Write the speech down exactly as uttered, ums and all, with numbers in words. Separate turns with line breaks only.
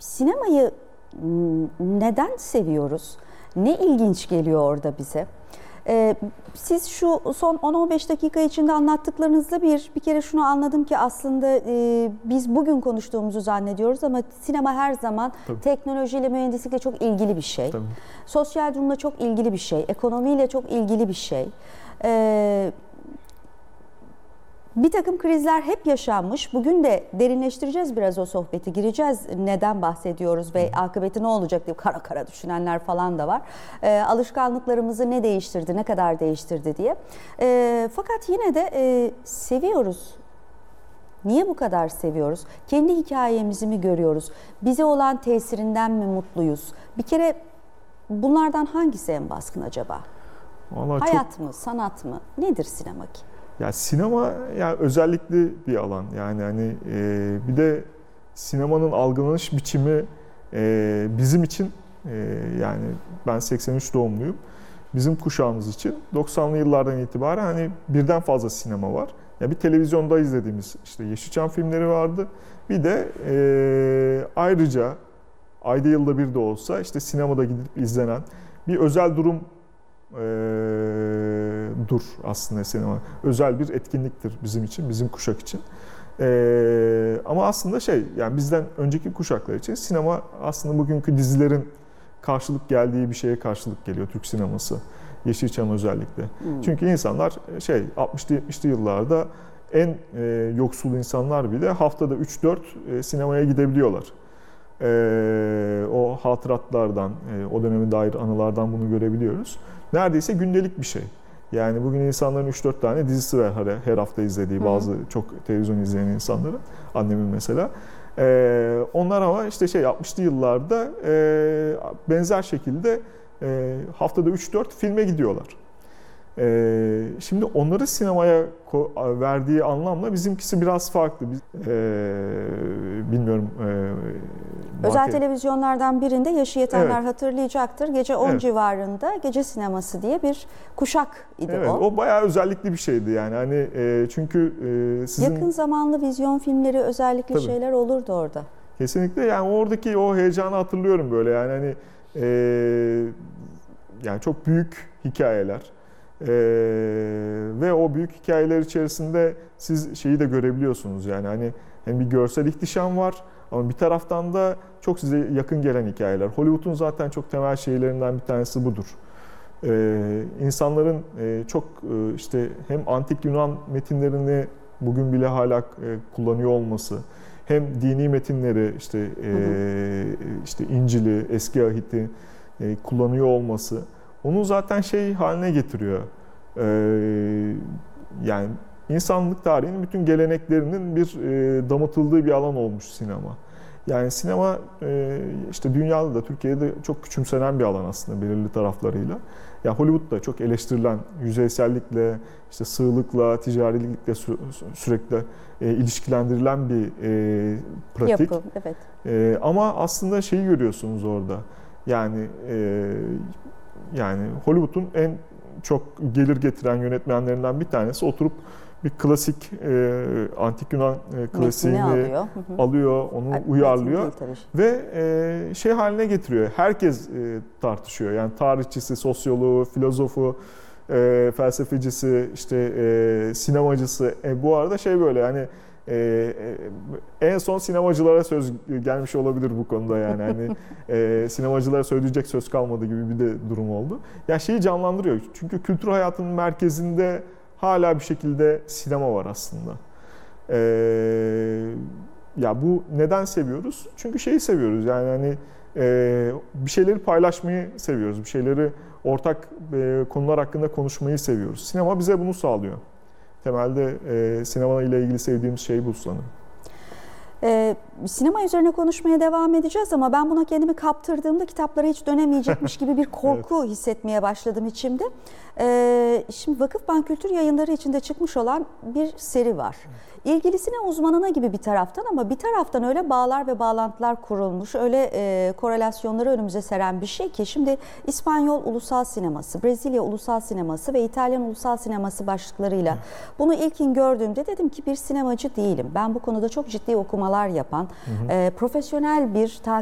sinemayı neden seviyoruz? Ne ilginç geliyor orada bize? Ee, siz şu son on on beş dakika içinde anlattıklarınızda bir bir kere şunu anladım ki aslında e, biz bugün konuştuğumuzu zannediyoruz ama sinema her zaman Tabii. teknolojiyle, mühendislikle çok ilgili bir şey. Tabii. Sosyal durumla çok ilgili bir şey, ekonomiyle çok ilgili bir şey. Ee, Bir takım krizler hep yaşanmış. Bugün de derinleştireceğiz biraz o sohbeti. Gireceğiz neden bahsediyoruz ve akıbeti ne olacak diye kara kara düşünenler falan da var. E, alışkanlıklarımızı ne değiştirdi, ne kadar değiştirdi diye. E, fakat yine de e, seviyoruz. Niye bu kadar seviyoruz? Kendi hikayemizi mi görüyoruz? Bize olan tesirinden mi mutluyuz? Bir kere bunlardan hangisi en baskın acaba? Vallahi Hayat çok... mı, sanat mı? Nedir sinema ki?
Ya sinema yani özellikli bir alan. Yani hani e, bir de sinemanın algılanış biçimi e, bizim için e, yani ben seksen üç doğumluyum. Bizim kuşağımız için doksanlı yıllardan itibaren hani birden fazla sinema var. Yani bir televizyonda izlediğimiz işte Yeşilçam filmleri vardı. Bir de e, ayrıca ayda yılda bir de olsa işte sinemada gidip izlenen bir özel durum Ee, dur aslında sinema. Özel bir etkinliktir bizim için, bizim kuşak için. Ee, ama aslında şey, yani bizden önceki kuşaklar için sinema aslında bugünkü dizilerin karşılık geldiği bir şeye karşılık geliyor Türk sineması. Yeşilçam özellikle. Hmm. Çünkü insanlar şey altmışlı yetmişli yıllarda en e, yoksul insanlar bile haftada üç dört e, sinemaya gidebiliyorlar. Ee, o hatıratlardan, e, o döneme dair anılardan bunu görebiliyoruz. Neredeyse gündelik bir şey. Yani bugün insanların üç dört tane dizisi var her, her hafta izlediği bazı Hı. çok televizyon izleyen insanların. Annemin mesela. Ee, onlar ama işte şey altmışlı yıllarda e, benzer şekilde e, haftada üç dört filme gidiyorlar. Ee, şimdi onları sinemaya verdiği anlamla bizimkisi biraz farklı. Biz, ee, bilmiyorum.
E, Özel televizyonlardan birinde yaşı yetenler evet. hatırlayacaktır. Gece on evet. civarında gece sineması diye bir kuşak idi
evet,
o.
O bayağı özellikli bir şeydi yani. Hani e, çünkü e, sizin
yakın zamanlı vizyon filmleri özellikle Tabii. şeyler olurdu orada.
Kesinlikle yani oradaki o heyecanı hatırlıyorum böyle yani hani e, yani çok büyük hikayeler. Ee, ve o büyük hikayeler içerisinde siz şeyi de görebiliyorsunuz yani hani hem bir görsel ihtişam var ama bir taraftan da çok size yakın gelen hikayeler. Hollywood'un zaten çok temel şeylerinden bir tanesi budur. Ee, insanların e, çok e, işte hem antik Yunan metinlerini bugün bile hala e, kullanıyor olması, hem dini metinleri işte e, hı hı. işte İncil'i, Eski Ahit'i e, kullanıyor olması. Onu zaten şey haline getiriyor. Ee, yani insanlık tarihinin bütün geleneklerinin bir e, damıtıldığı bir alan olmuş sinema. Yani sinema e, işte dünyada da Türkiye'de çok küçümsenen bir alan aslında belirli taraflarıyla. Ya Hollywood'da çok eleştirilen yüzeysellikle, işte sığlıkla, ticarilikle sü sürekli e, ilişkilendirilen bir e, pratik.
Yapı, evet.
E, ama aslında şeyi görüyorsunuz orada. Yani e, Yani Hollywood'un en çok gelir getiren yönetmenlerinden bir tanesi oturup bir klasik e, antik Yunan e, klasiğini alıyor. alıyor, onu Hayır, uyarlıyor ve e, şey haline getiriyor. Herkes e, tartışıyor. Yani tarihçisi, sosyoloğu, filozofu, e, felsefecisi, işte e, sinemacısı. E, bu arada şey böyle yani Ee, en son sinemacılara söz gelmiş olabilir bu konuda yani hani e, sinemacılara söyleyecek söz kalmadı gibi bir de durum oldu. Ya şeyi canlandırıyor çünkü kültür hayatının merkezinde hala bir şekilde sinema var aslında. Ee, ya bu neden seviyoruz? Çünkü şeyi seviyoruz yani hani e, bir şeyleri paylaşmayı seviyoruz, bir şeyleri ortak e, konular hakkında konuşmayı seviyoruz. Sinema bize bunu sağlıyor. Temelde e, sinema ile ilgili sevdiğimiz şey bu sanırım.
Ee, sinema üzerine konuşmaya devam edeceğiz ama ben buna kendimi kaptırdığımda kitaplara hiç dönemeyecekmiş gibi bir korku evet. hissetmeye başladım içimde. Ee, şimdi Vakıfbank Kültür Yayınları içinde çıkmış olan bir seri var. İlgilisine uzmanına gibi bir taraftan ama bir taraftan öyle bağlar ve bağlantılar kurulmuş, öyle e, korelasyonları önümüze seren bir şey ki şimdi İspanyol Ulusal Sineması, Brezilya Ulusal Sineması ve İtalyan Ulusal Sineması başlıklarıyla bunu ilkin gördüğümde dedim ki bir sinemacı değilim. Ben bu konuda çok ciddi okumalar yapan, hı hı. E, profesyonel bir takip